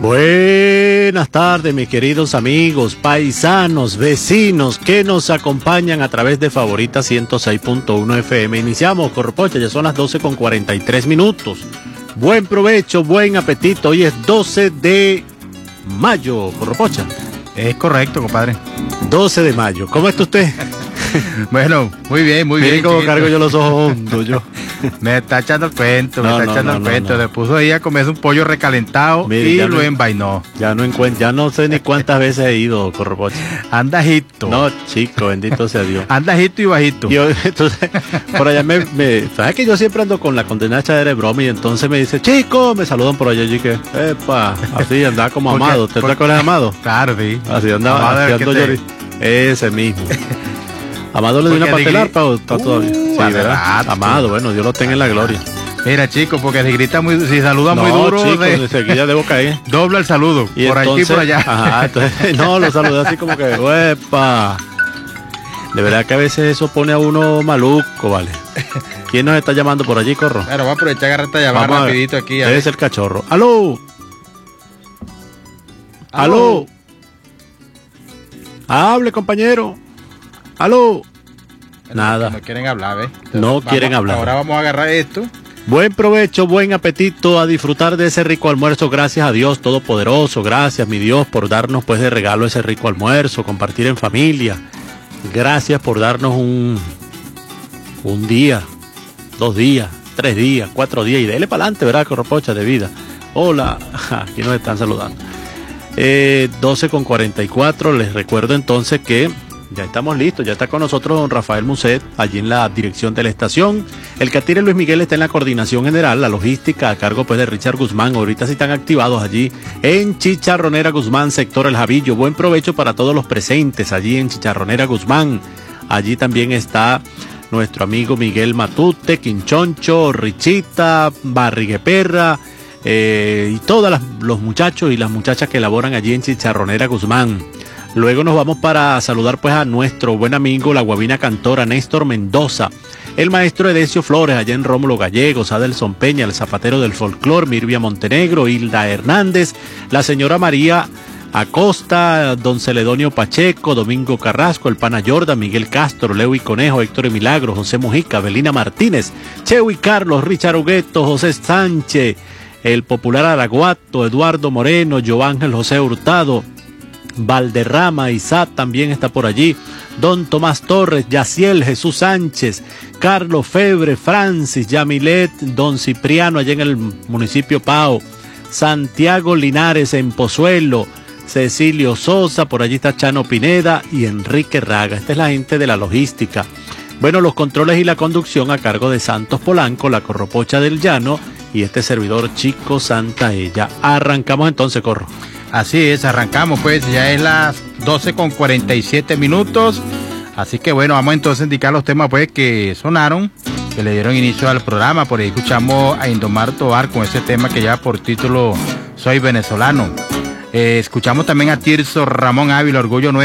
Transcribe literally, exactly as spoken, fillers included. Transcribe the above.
Buenas tardes, mis queridos amigos, paisanos, vecinos que nos acompañan a través de Favorita ciento seis punto uno F M. Iniciamos, Corropocha, ya son las doce con cuarenta y tres minutos. Buen provecho, buen apetito. Hoy es doce de mayo, Corropocha. Es correcto, compadre. doce de mayo. ¿Cómo está usted? Bueno, muy bien, muy Miren bien. cómo cargo yo los ojos hondos, yo. Me está echando el cuento, No, me está no, echando no, el no, cuento. no. Le puso ahí a comerse un pollo recalentado. Mire, y ya lo no- envainó. Ya no encuentro, ya no sé ni cuántas veces he ido, Corropocha. Anda agito. No, chico, bendito sea Dios. Anda agito y bajito. Y yo, entonces, por allá me, me, ¿sabes que yo siempre ando con la condenada echadera de broma? Y entonces me dice, chico, me saludan por allá, y que, epa, así andaba como Porque- Amado. ¿Te porque- acuerdas de Amado? Claro, sí. Así andaba, Amado, así el que ando te- yo ahorita. Ese mismo. Amado le dio una Porque patelar, digri- Pau, está todavía. Uh, Sí, hace ¿verdad? rato. Amado, bueno, Dios lo tenga en la gloria. Mira, chico, porque si grita muy, si saluda No, muy duro, chico, de- enseguida debo caer. dobla el saludo. Y por aquí y entonces, por allá. Ajá, entonces, no, lo saludé así como que, ¡epa! De verdad que a veces eso pone a uno maluco, ¿vale? ¿Quién nos está llamando por allí, Corro? Bueno, voy a aprovechar agarrar esta llamada Vamos a ver. rapidito aquí. a Debe ver. ser cachorro. ¡Aló! ¡Aló! Aló. Hable, compañero. ¡Aló! Nada. No quieren hablar, ¿ves? No Vamos- quieren hablar. Ahora vamos a agarrar esto. Buen provecho, buen apetito, a disfrutar de ese rico almuerzo. Gracias a Dios Todopoderoso. Gracias, mi Dios, por darnos pues de regalo ese rico almuerzo, compartir en familia. Gracias por darnos un, un día, dos días, tres días, cuatro días y dele para adelante, ¿verdad, Corropocha de vida? Hola, aquí nos están saludando. Eh, doce con cuarenta y cuatro, les recuerdo entonces que ya estamos listos, ya está con nosotros don Rafael Muset, allí en la dirección de la estación. El catire Luis Miguel está en la coordinación general, la logística a cargo pues de Richard Guzmán. Ahorita sí están activados allí en Chicharronera Guzmán, sector El Javillo. Buen provecho para todos los presentes allí en Chicharronera Guzmán. Allí también está nuestro amigo Miguel Matute, Quinchoncho, Richita, Barrigueperra, eh, y todos las- los muchachos y las muchachas que laboran allí en Chicharronera Guzmán. Luego nos vamos para saludar pues a nuestro buen amigo, la guabina cantora Néstor Mendoza, el maestro Edesio Flores allá en Rómulo Gallegos, Adelson Peña, el zapatero del folclor, Mirvia Montenegro, Hilda Hernández, la señora María Acosta, don Celedonio Pacheco, Domingo Carrasco, el pana Jordan, Miguel Castro, Leo y Conejo, Héctor y Milagro, José Mujica, Belina Martínez, Cheo y Carlos, Richard Hugueto, José Sánchez, el popular Araguato, Eduardo Moreno, Joángel José Hurtado, Valderrama, Isaac también está por allí, don Tomás Torres, Yaciel, Jesús Sánchez, Carlos Febre, Francis, Yamilet, don Cipriano allá en el municipio Pao, Santiago Linares en Pozuelo, Cecilio Sosa, por allí está Chano Pineda y Enrique Raga. Esta es la gente de la logística. Bueno, los controles y la conducción a cargo de Santos Polanco, la Corropocha del Llano y este servidor Chico Santaella. Arrancamos entonces, Corro. Así es, arrancamos pues, ya es las doce con cuarenta y siete minutos, así que bueno, vamos entonces a indicar los temas pues que sonaron, que le dieron inicio al programa. Por ahí escuchamos a Indomar Tobar con ese tema que lleva por título Soy Venezolano. Eh, escuchamos también a Tirso Ramón Ávila, Orgullo Nuestro.